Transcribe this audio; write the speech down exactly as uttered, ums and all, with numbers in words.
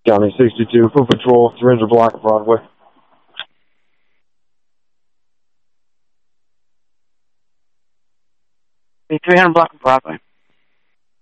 County sixty-two, foot patrol, three hundred block of Broadway. three hundred block of Broadway.